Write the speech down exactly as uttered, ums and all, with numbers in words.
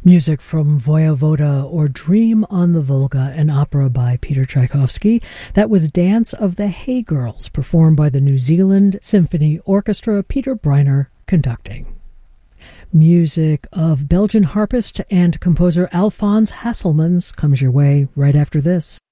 Music from Voyevoda or Dream on the Volga, an opera by Peter Tchaikovsky. That was Dance of the Hay Girls, performed by the New Zealand Symphony Orchestra, Peter Breiner conducting. Music of Belgian harpist and composer Alphonse Hasselmans comes your way right after this.